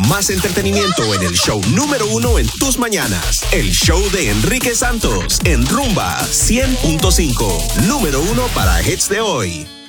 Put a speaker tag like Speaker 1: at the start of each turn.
Speaker 1: más entretenimiento en el show número 1 en tus mañanas. El show de Enrique Santos en Rumba 100.5. Número 1 para hits de hoy.